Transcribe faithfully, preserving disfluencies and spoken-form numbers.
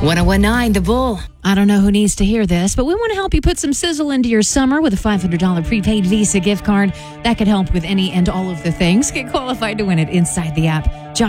ten nineteen The Bull. I don't know who needs to hear this, but we want to help you put some sizzle into your summer with a five hundred dollars prepaid Visa gift card. That could help with any and all of the things. Get qualified to win it inside the app.